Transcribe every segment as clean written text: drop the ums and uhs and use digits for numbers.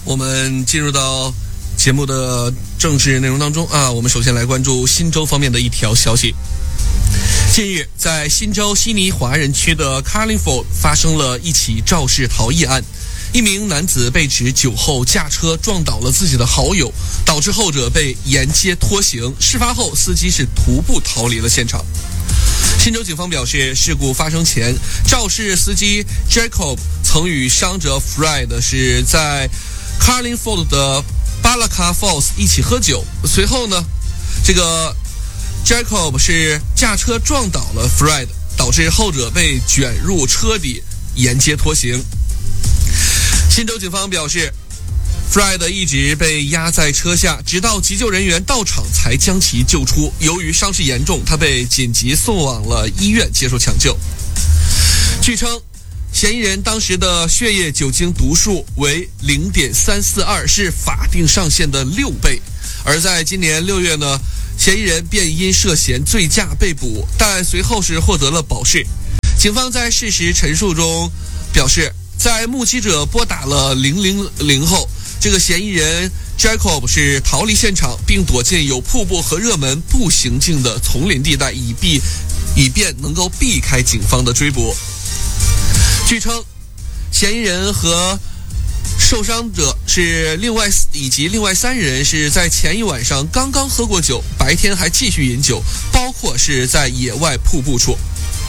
我们进入到节目的正式内容当中啊，我们首先来关注新州方面的一条消息。近日，在新州悉尼华人区的 Carlingford 发生了一起肇事逃逸案，一名男子被指酒后驾车撞倒了自己的好友，导致后者被沿街拖行。事发后，司机是徒步逃离了现场。新州警方表示，事故发生前，肇事司机 Jacob 曾与伤者 Fred 是在 Carlingford 的 Balaka Falls 一起喝酒。随后呢，这个 Jacob 是驾车撞倒了 Fred， 导致后者被卷入车底，沿街拖行。新州警方表示，Fred 一直被压在车下，直到急救人员到场才将其救出。由于伤势严重，他被紧急送往了医院接受抢救。据称，嫌疑人当时的血液酒精读数为 0.342， 是法定上限的6倍。而在今年6月呢，嫌疑人便因涉嫌醉驾被捕，但随后是获得了保释。警方在事实陈述中表示，在目击者拨打了000后，这个嫌疑人 Jacob 是逃离现场，并躲进有瀑布和热门步行径的丛林地带，以便能够避开警方的追捕。据称，嫌疑人和受伤者是另外3人是在前一晚上刚刚喝过酒，白天还继续饮酒，包括是在野外瀑布处。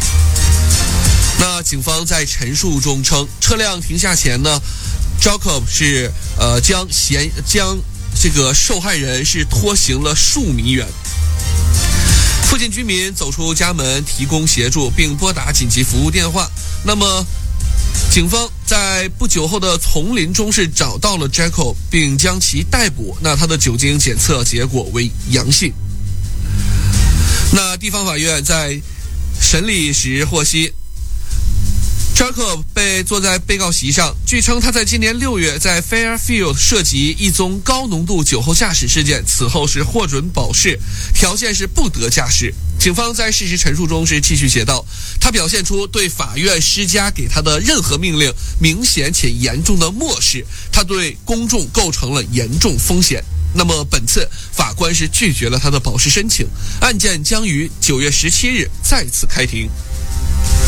那警方在陈述中称，车辆停下前呢，Jacob 是将这个受害人是拖行了数米远。附近居民走出家门提供协助，并拨打紧急服务电话。那么警方在不久后的丛林中是找到了 Jacob， 并将其逮捕。那他的酒精检测结果为阳性。那地方法院在审理时获悉，Jacob 被坐在被告席上。据称，他在今年6月在 Fairfield 涉及一宗高浓度酒后驾驶事件，此后是获准保释，条件是不得驾驶。警方在事实陈述中是继续写道，他表现出对法院施加给他的任何命令明显且严重的漠视，他对公众构成了严重风险。那么本次法官是拒绝了他的保释申请，案件将于9月17日再次开庭。